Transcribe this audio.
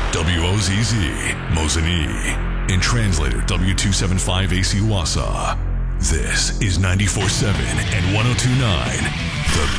WOZZ, Mosinee. In translator W275AC Wausau. This is 94.7 and 102.9, The